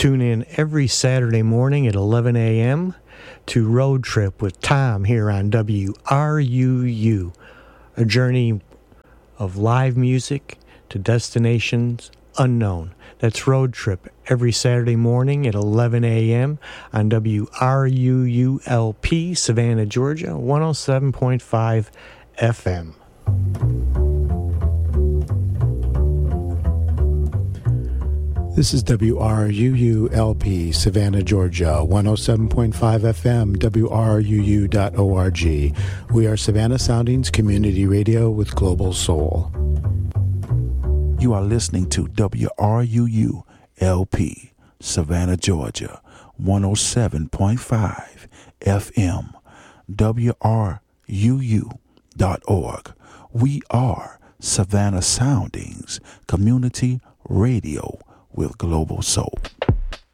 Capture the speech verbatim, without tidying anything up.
Tune in every Saturday morning at eleven a.m. to Road Trip with Tom here on W R U U, a journey of live music to destinations unknown. That's Road Trip every Saturday morning at eleven a.m. on W R U U L P, Savannah, Georgia, one oh seven point five F M. This is W R U U L P, Savannah, Georgia, one oh seven point five F M, W R U U dot org. We are Savannah Soundings Community Radio with Global Soul. You are listening to W R U U L P, Savannah, Georgia, one oh seven point five F M, W R U U dot org. We are Savannah Soundings Community Radio with Global Soul.